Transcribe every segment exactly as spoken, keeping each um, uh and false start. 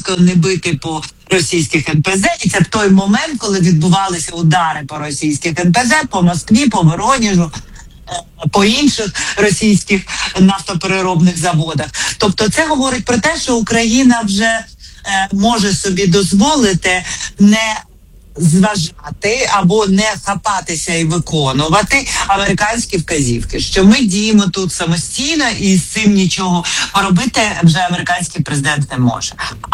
російського, не бити по російських ен пе зет. І це в той момент, коли відбувалися удари по російських ен пе зет, по Москві, по Вороніжу, по інших російських нафтопереробних заводах. Тобто це говорить про те, що Україна вже е, може собі дозволити не зважати або не хапатися і виконувати американські вказівки, що ми діємо тут самостійно і з цим нічого робити вже американський президент не може.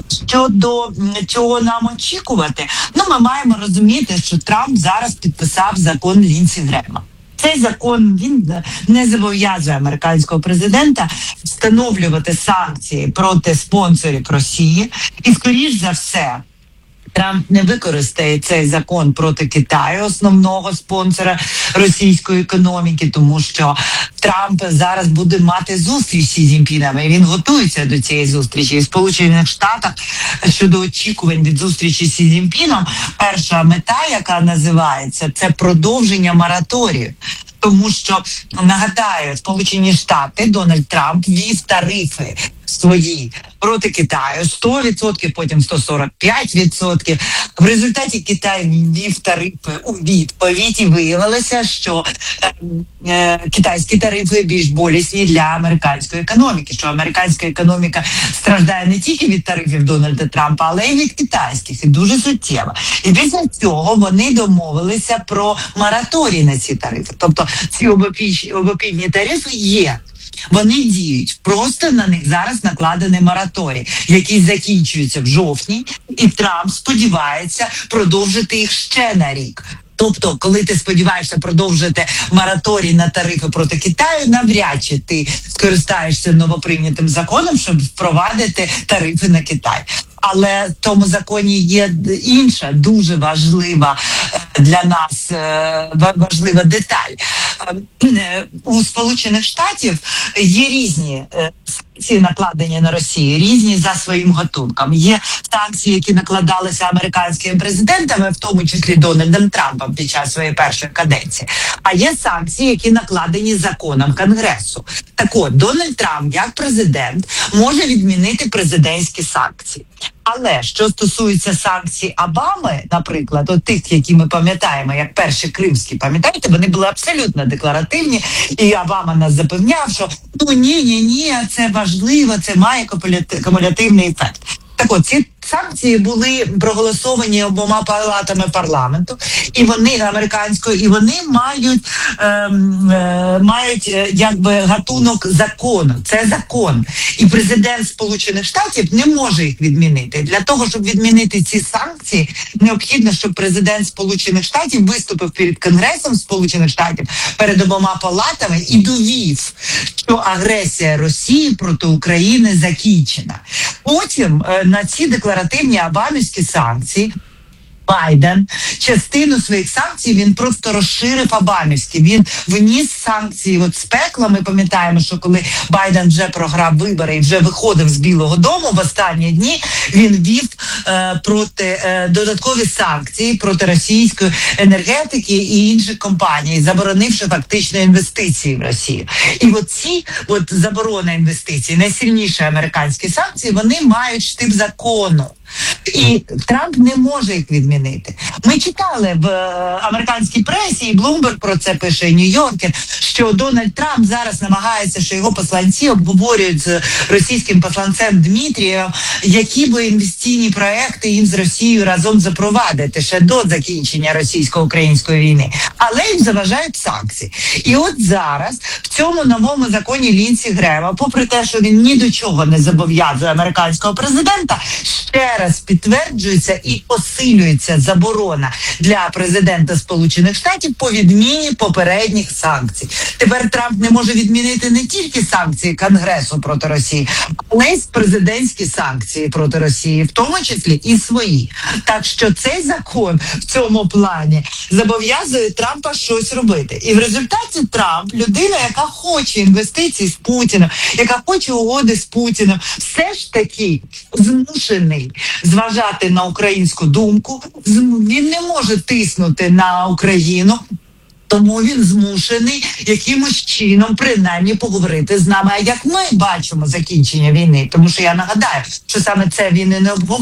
Щодо чого нам очікувати, ну ми маємо розуміти, що Трамп зараз підписав закон Лінсі Грема. Цей закон, він не зобов'язує американського президента встановлювати санкції проти спонсорів Росії. І, скоріш за все, Трамп не використає цей закон проти Китаю, основного спонсора російської економіки, тому що Трамп зараз буде мати зустріч з Сі Цзіньпіном, і він готується до цієї зустрічі. І в Сполучених Штатах щодо очікувань від зустрічі з Сі Цзіньпіном, перша мета, яка називається, це продовження мораторію. Тому що, нагадаю, Сполучені Штати, Дональд Трамп ввів тарифи свої проти Китаю, сто відсотків, потім сто сорок п'ять відсотків. В результаті Китай ввів тарифи у відповідь, і виявилося, що е, е, китайські тарифи більш болісні для американської економіки, що американська економіка страждає не тільки від тарифів Дональда Трампа, але й від китайських, і дуже суттєво. І після цього вони домовилися про мораторій на ці тарифи. Тобто ці обопільні тарифи є. Вони діють, просто на них зараз накладений мораторій, який закінчується в жовтні, і Трамп сподівається продовжити їх ще на рік. Тобто, коли ти сподіваєшся продовжити мораторій на тарифи проти Китаю, навряд чи ти скористаєшся новоприйнятим законом, щоб впровадити тарифи на Китай. Але в тому законі є інша, дуже важлива для нас важлива деталь. У Сполучених Штатів є різні санкції, накладені на Росію, різні за своїм гатунком. Є санкції, які накладалися американськими президентами, в тому числі Дональдом Трампом під час своєї першої каденції. А є санкції, які накладені законом Конгресу. Так от, Дональд Трамп, як президент, може відмінити президентські санкції. Але що стосується санкцій Обами, наприклад, от тих, які ми пам'ятаємо, як перші кримські, пам'ятаєте, вони були абсолютно декларативні, і Обама нас запевняв, що ну ні-ні-ні, це важливо, це має кумулятивний ефект. Так от, ці санкції були проголосовані обома палатами парламенту, і вони американською, і вони мають ем, е, мають е, якби гатунок закону. Це закон. І президент Сполучених Штатів не може їх відмінити. Для того, щоб відмінити ці санкції, необхідно, щоб президент Сполучених Штатів виступив перед Конгресом Сполучених Штатів, перед обома палатами і довів, що агресія Росії проти України закінчена. Потім е, на ці декларативні обамівські санкції Байден частину своїх санкцій він просто розширив обамівські. Він вніс санкції от з пекла. Ми пам'ятаємо, що коли Байден вже програв вибори і вже виходив з Білого дому в останні дні, він ввів е, проти е, додаткові санкції проти російської енергетики і інших компаній, заборонивши фактично інвестиції в Росію. І от ці от заборона інвестицій, найсильніші американські санкції, вони мають штиб закону. І Трамп не може їх відмінити. Ми читали в американській пресі, і Bloomberg про це пише, і Нью-Йоркер, що Дональд Трамп зараз намагається, що його посланці обговорюють з російським посланцем Дмитрієм, які би інвестиційні проекти їм з Росією разом запровадити ще до закінчення російсько-української війни. Але їм заважають санкції. І от зараз в цьому новому законі Лінсі Грема, попри те, що він ні до чого не зобов'язує американського президента, ще раз підтверджується і посилюється заборона для президента Сполучених Штатів по відміні попередніх санкцій. Тепер Трамп не може відмінити не тільки санкції Конгресу проти Росії, але й президентські санкції проти Росії, в тому числі і свої. Так що цей закон в цьому плані зобов'язує Трампа щось робити. І в результаті Трамп, людина, яка хоче інвестицій з Путіним, яка хоче угоди з Путіним, все ж таки змушений зважати на українську думку. Він не може тиснути на Україну, тому він змушений якимось чином принаймні поговорити з нами. А як ми бачимо закінчення війни? Тому що я нагадаю, що саме це він і не обговорює.